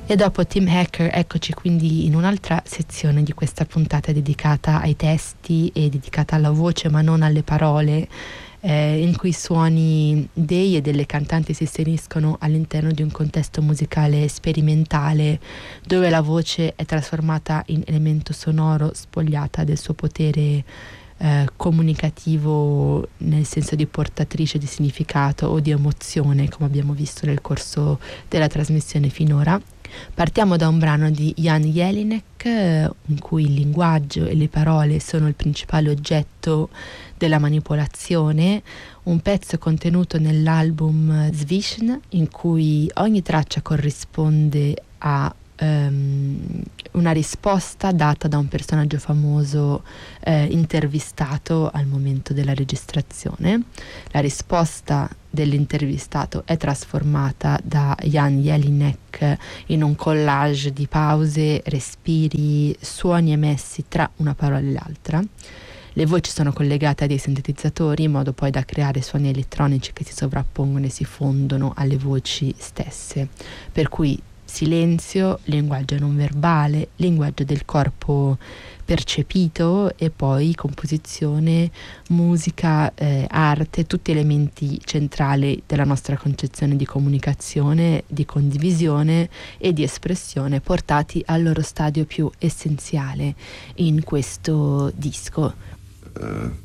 E dopo Tim Hacker, eccoci quindi in un'altra sezione di questa puntata dedicata ai testi e dedicata alla voce ma non alle parole, in cui i suoni dei e delle cantanti si inseriscono all'interno di un contesto musicale sperimentale dove la voce è trasformata in elemento sonoro, spogliata del suo potere comunicativo nel senso di portatrice di significato o di emozione, come abbiamo visto nel corso della trasmissione finora. Partiamo da un brano di Jan Jelinek in cui il linguaggio e le parole sono il principale oggetto della manipolazione, un pezzo contenuto nell'album Zwischen in cui ogni traccia corrisponde a una risposta data da un personaggio famoso intervistato al momento della registrazione. La risposta dell'intervistato è trasformata da Jan Jelinek in un collage di pause, respiri, suoni emessi tra una parola e l'altra. Le voci sono collegate a dei sintetizzatori in modo poi da creare suoni elettronici che si sovrappongono e si fondono alle voci stesse, per cui silenzio, linguaggio non verbale, linguaggio del corpo percepito e poi composizione, musica, arte, tutti elementi centrali della nostra concezione di comunicazione, di condivisione e di espressione portati al loro stadio più essenziale in questo disco.